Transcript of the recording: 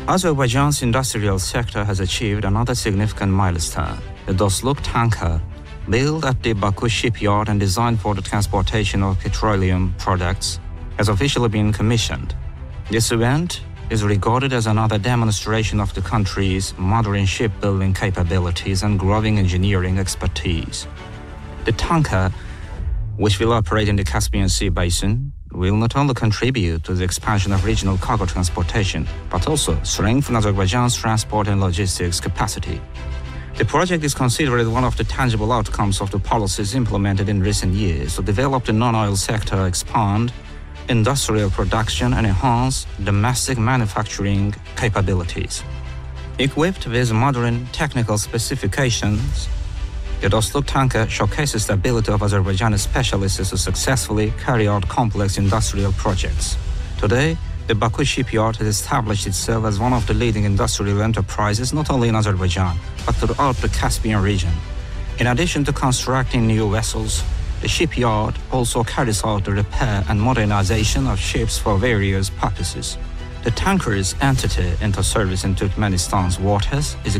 Azerbaijan's industrial sector has achieved another significant milestone. The Dostluk tanker, built at the Baku shipyard and designed for the transportation of petroleum products, has officially been commissioned. This event is regarded as another demonstration of the country's modern shipbuilding capabilities and growing engineering expertise. The tanker, which will operate in the Caspian Sea basin, will not only contribute to the expansion of regional cargo transportation, but also strengthen Azerbaijan's transport and logistics capacity. The project is considered one of the tangible outcomes of the policies implemented in recent years to develop the non-oil sector, expand industrial production, and enhance domestic manufacturing capabilities. Equipped with modern technical specifications, the Dostluk tanker showcases the ability of Azerbaijani specialists to successfully carry out complex industrial projects. Today, the Baku shipyard has established itself as one of the leading industrial enterprises not only in Azerbaijan, but throughout the Caspian region. In addition to constructing new vessels, the shipyard also carries out the repair and modernization of ships for various purposes. The tanker's entry into service in Turkmenistan's waters is